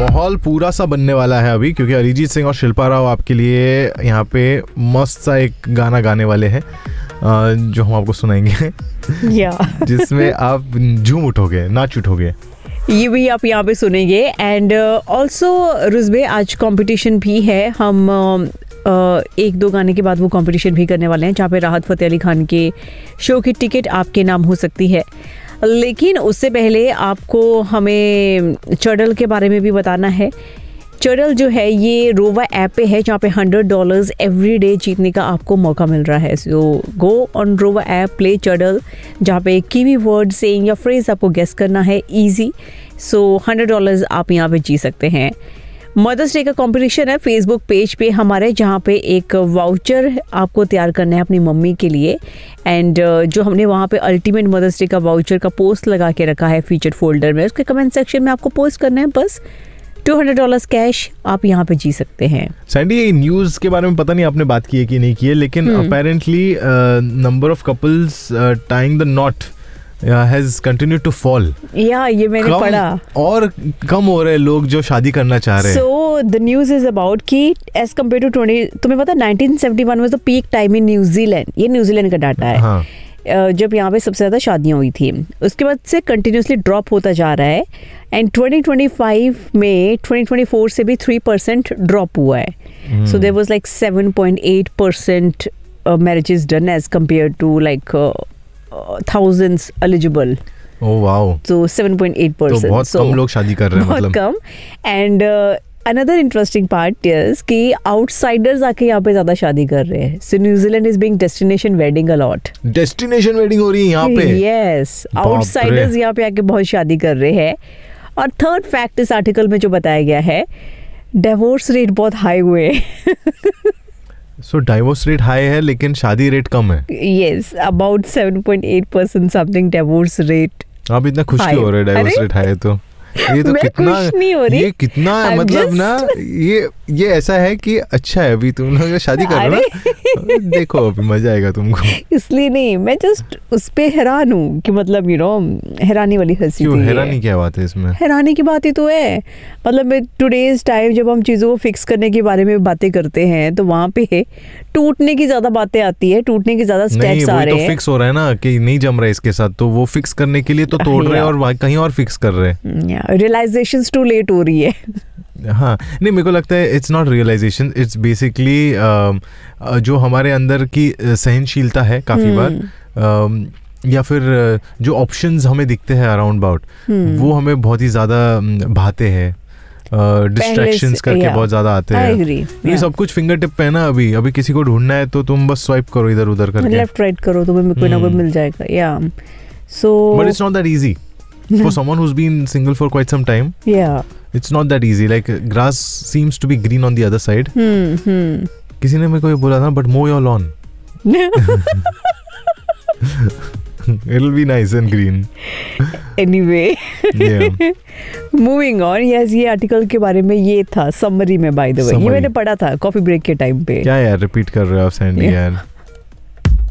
माहौल पूरा सा बनने वाला है अभी, क्योंकि अरिजीत सिंह और शिल्पा राव आपके लिए यहाँ पे मस्त सा एक गाना गाने वाले हैं जो हम आपको सुनाएंगे जिसमें आप झूम उठोगे, नाच उठोगे। ये भी आप यहाँ पे सुनेंगे। एंड ऑल्सो रुजबे आज कंपटीशन भी है। हम एक दो गाने के बाद वो कंपटीशन भी करने वाले हैं जहाँ पे राहत फ़तेह अली खान के शो की टिकट आपके नाम हो सकती है। लेकिन उससे पहले आपको हमें चड़ल के बारे में भी बताना है। चड़ल जो है ये रोवा ऐप पे है जहाँ पे $100 एवरी डे जीतने का आपको मौका मिल रहा है। सो गो ऑन रोवा ऐप, प्ले चड़ल, जहाँ पे कीवी वर्ड सेइंग या फ्रेज आपको गेस करना है, इजी। सो $100 आप यहाँ पे जीत सकते हैं। मदर्स डे का कंपटीशन है फेसबुक पेज पे हमारे, जहाँ पे एक वाउचर आपको तैयार करना है अपनी मम्मी के लिए। एंड जो हमने वहाँ पे अल्टीमेट मदर्स डे का वाउचर का पोस्ट लगा के रखा है फीचर फोल्डर में, उसके कमेंट सेक्शन में आपको पोस्ट करना है। बस $200 कैश आप यहाँ पे जी सकते हैं। सैंडी, ये न्यूज़ के बारे में पता नहीं आपने बात की है कि नहीं की है, लेकिन apparently number of couples tying the not has continued to fall. ये मैंने पढ़ा। और कम हो रहे लोग जो शादी करना चाह रहे हैं। So the news is about कि as compared to 20, तुम्हें पता 1971 was the peak time in New Zealand। ये न्यूजीलैंड का डाटा है। हाँ। जब यहाँ पे सबसे ज़्यादा शादियाँ हुई थी, उसके बाद से कंटिन्यूसली ड्रॉप होता जा रहा है। एंड 2025 में 2024 से भी 3% ड्रॉप हुआ है। So there was like 7.8% marriages done as compared to like thousands eligible. Oh wow. So 7.8%. तो बहुत कम लोग शादी कर रहे हैं, मतलब बहुत कम। And another interesting part is कि outsiders आके यहाँ पे ज्यादा शादी कर रहे हैं। So New Zealand is being destination wedding a lot. Destination wedding हो रही है यहाँ पे? Yes, outsiders यहाँ पे आके बहुत शादी कर रहे हैं। और थर्ड फैक्ट इस आर्टिकल में जो बताया गया है, डिवोर्स रेट बहुत हाई हुए हैं। So डाइवोर्स रेट हाई है लेकिन शादी रेट कम है। Yes, about 7.8% something divorce rate. आप इतना खुश क्यों हो रहे हैं डाइवोर्स रेट हाई है तो? ये तो कितना, ये कितना मतलब ना, ये ऐसा है कि अच्छा है अभी तुम लोग शादी कर रहे हो, देखो अभी मजा आएगा तुमको। इसलिए नहीं, मैं जस्ट उस पे हैरान हूँ कि मतलब हैरानी वाली हंसी। क्यों हैरानी, क्या बात है इसमें? हैरानी की बात ही तो है, मतलब टुडेज टाइम जब हम चीज़ों को फिक्स करने के बारे में बातें करते हैं तो वहाँ पे टूटने की ज्यादा बातें आती है, टूटने की ज्यादा स्टेप्स आ रहे हैं। तो फिक्स हो रहा है ना कि नहीं जम रहा है इसके साथ, तो वो फिक्स करने के लिए तो तोड़ रहे हैं और कहीं और फिक्स कर रहे हैं। रियलाइजेशंस टू लेट हो रही है। हाँ, नहीं मेरे को लगता है it's not realisation, it's basically जो हमारे अंदर की सहनशीलता है काफ़ी बार, या फिर जो ऑप्शंस हमें दिखते हैं अराउंड अबाउट, वो हमें बहुत ही ज़्यादा भाते हैं। डिस्ट्रैक्शंस करके बहुत ज़्यादा आते हैं। ये सब कुछ फिंगर टिप पे है ना। अभी किसी को ढूंढना है तो तुम बस स्वाइप करो इधर उधर करके, लेफ्ट राइट करो, तुम्हें कोई ना कोई मिल जाएगा। या so but it's not that easy for someone who's been single for quite some time. Yeah, it's not that easy. Like grass seems to be green on the other side. किसी ने मेरे को ये बोला था, but mow your lawn. It'll be nice and green. Anyway, yeah. Moving on. Yes, ये article के बारे में ये था समरी में, by the way। ये मैंने पढ़ा था कॉफी ब्रेक के टाइम पे। क्या यार रिपीट कर रहे हो आप सैंडी यार?